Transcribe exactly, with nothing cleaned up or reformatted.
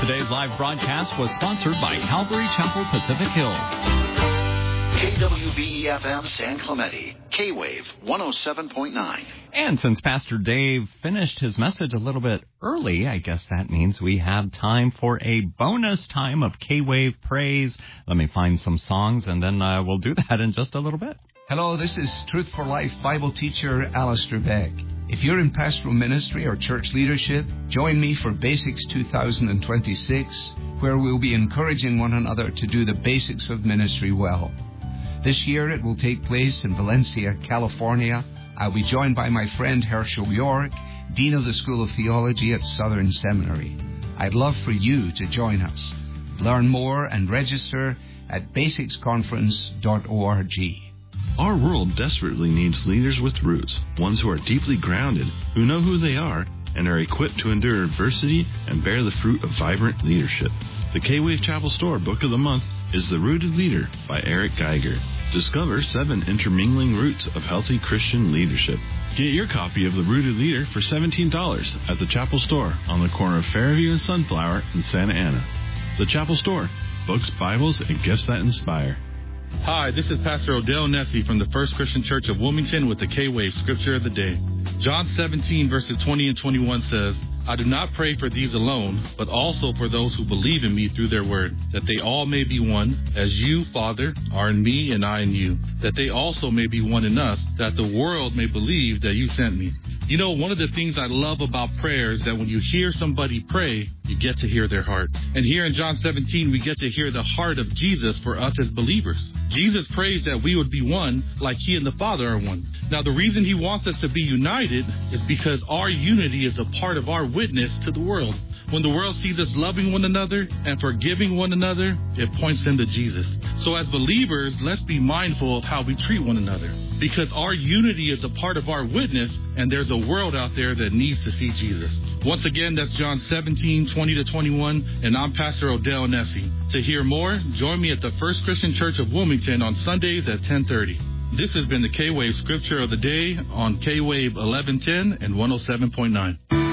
Today's live broadcast was sponsored by Calvary Chapel Pacific Hills. K W B E F M San Clemente, K-Wave one oh seven point nine. And since Pastor Dave finished his message a little bit early, I guess that means we have time for a bonus time of K-Wave praise. Let me find some songs, and then uh, we'll do that in just a little bit. Hello, this is Truth for Life Bible teacher Alistair Beck. If you're in pastoral ministry or church leadership, join me for Basics two thousand twenty-six, where we'll be encouraging one another to do the basics of ministry well. This year it will take place in Valencia, California. I'll be joined by my friend Herschel York, Dean of the School of Theology at Southern Seminary. I'd love for you to join us. Learn more and register at basics conference dot org. Our world desperately needs leaders with roots, ones who are deeply grounded, who know who they are, and are equipped to endure adversity and bear the fruit of vibrant leadership. The K-Wave Chapel Store Book of the Month is The Rooted Leader by Eric Geiger. Discover seven intermingling roots of healthy Christian leadership. Get your copy of The Rooted Leader for seventeen dollars at the Chapel Store on the corner of Fairview and Sunflower in Santa Ana. The Chapel Store, books, Bibles, and gifts that inspire. Hi, this is Pastor Odell Nessie from the First Christian Church of Wilmington with the K-Wave Scripture of the Day. John seventeen, verses twenty and twenty-one says, I do not pray for these alone, but also for those who believe in me through their word, that they all may be one, as you, Father, are in me and I in you, that they also may be one in us, that the world may believe that you sent me. You know, one of the things I love about prayer is that when you hear somebody pray, you get to hear their heart. And here in John seventeen, we get to hear the heart of Jesus for us as believers. Jesus prays that we would be one like he and the Father are one. Now, the reason he wants us to be united is because our unity is a part of our witness to the world. When the world sees us loving one another and forgiving one another, it points them to Jesus. So as believers, let's be mindful of how we treat one another, because our unity is a part of our witness, and there's a world out there that needs to see Jesus. Once again, that's John seventeen, twenty to twenty-one, and I'm Pastor Odell Nessie. To hear more, join me at the First Christian Church of Wilmington on Sundays at ten thirty. This has been the K-Wave Scripture of the Day on K-Wave eleven ten and one oh seven point nine.